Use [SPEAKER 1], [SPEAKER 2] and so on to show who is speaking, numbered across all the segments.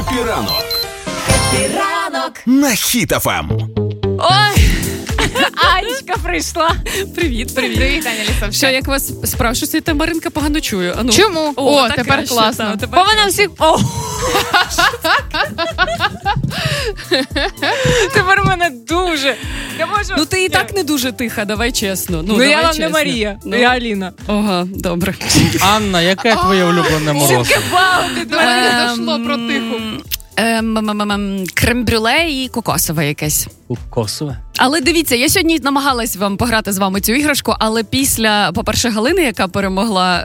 [SPEAKER 1] ранок.
[SPEAKER 2] Хеппі ранок.
[SPEAKER 1] На Хіт ФМ.
[SPEAKER 2] Ой, Анечка прийшла.
[SPEAKER 3] Привіт.
[SPEAKER 2] Привіт, Аня Лісовська.
[SPEAKER 3] Що, як вас спрашуєте, та Маринка погано чую. Ану.
[SPEAKER 2] Чому? О,
[SPEAKER 3] так
[SPEAKER 2] тепер
[SPEAKER 3] краще,
[SPEAKER 2] класно.
[SPEAKER 3] та, тепер
[SPEAKER 2] Бо вона всіх... О! Тепер мене дуже... Я можу...
[SPEAKER 3] Ну ти і так не дуже тиха, давай чесно.
[SPEAKER 2] Ну
[SPEAKER 3] давай
[SPEAKER 2] я вам
[SPEAKER 3] чесно.
[SPEAKER 2] не Марія,
[SPEAKER 3] Ну.
[SPEAKER 2] я Аліна.
[SPEAKER 3] Ага, добре.
[SPEAKER 4] Анна, яке твоє улюблене морозиво?
[SPEAKER 2] Вау, ти до мене дійшло про тиху.
[SPEAKER 3] Крем-брюле і кокосове якесь.
[SPEAKER 4] Кокосове?
[SPEAKER 3] Але дивіться, я сьогодні намагалась вам пограти з вами цю іграшку, але після, по-перше, Галини, яка перемогла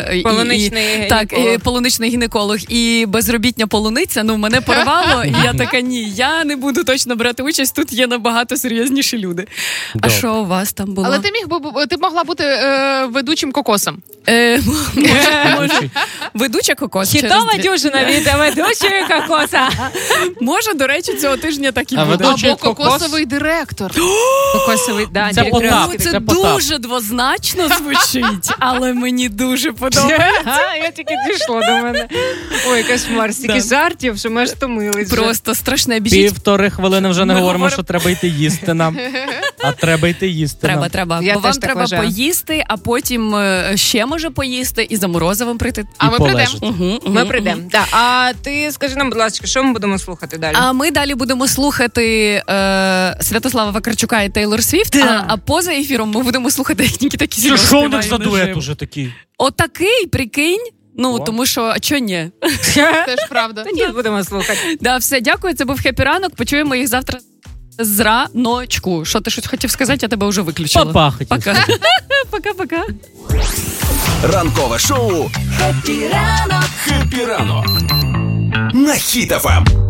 [SPEAKER 3] полуничний гінеколог і безробітня полуниця, мене порвало, і я така, ні, я не буду точно брати участь, тут є набагато серйозніші люди. А що у вас там було?
[SPEAKER 2] Але ти б могла бути ведучим кокосом.
[SPEAKER 3] Може, ведуча кокос.
[SPEAKER 2] Хітова дюжина від ведучої кокоса.
[SPEAKER 3] Може, до речі, цього тижня так і
[SPEAKER 4] А
[SPEAKER 3] буде.
[SPEAKER 4] ведучий
[SPEAKER 2] Або кокосовий директор. Кокосовий, да,
[SPEAKER 4] Це
[SPEAKER 2] директор.
[SPEAKER 4] Потап.
[SPEAKER 3] Це
[SPEAKER 4] Це Потап.
[SPEAKER 3] дуже двозначно звучить, але мені дуже подобається.
[SPEAKER 2] Я тільки дійшло до мене. Ой, кошмар, стільки жартів, що ми аж втомились.
[SPEAKER 3] Просто страшне. Біжіть.
[SPEAKER 4] 1,5 хвилини вже не
[SPEAKER 3] Ми
[SPEAKER 4] говоримо,
[SPEAKER 3] говоримо.
[SPEAKER 4] що треба йти їсти нам. А треба йти їсти нам.
[SPEAKER 3] Треба.
[SPEAKER 2] Я
[SPEAKER 3] Бо
[SPEAKER 2] теж
[SPEAKER 3] вам
[SPEAKER 2] так
[SPEAKER 3] треба
[SPEAKER 2] вважаю.
[SPEAKER 3] поїсти, а потім ще може поїсти і за морозивом прийти.
[SPEAKER 2] А ми
[SPEAKER 4] полежати.
[SPEAKER 2] прийдемо. Ми прийдемо. Так. А ти скажи нам, будь ласка, що ми будемо слухати далі?
[SPEAKER 3] А ми далі будемо слухати Святослава Вакарчука і Тейлор Свіфт, а поза ефіром ми будемо слухати, як Нікіта Кісельов
[SPEAKER 4] Що у них
[SPEAKER 3] співає
[SPEAKER 4] за дует
[SPEAKER 3] наживо.
[SPEAKER 4] уже такий?
[SPEAKER 3] Отакий, прикинь.
[SPEAKER 4] О.
[SPEAKER 3] Тому що, а чо ні?
[SPEAKER 2] Теж правда. Ні, будемо слухати.
[SPEAKER 3] Да, все, дякую, це був Хеппі ранок, почуємо їх завтра з раночку. Що, ти щось хотів сказати, я тебе вже виключила.
[SPEAKER 4] Па-па, хотів
[SPEAKER 3] Пока.
[SPEAKER 4] сказати.
[SPEAKER 3] Пока-пока.
[SPEAKER 1] Ранкове шоу «Хеппі ранок». На Хіт ФМ.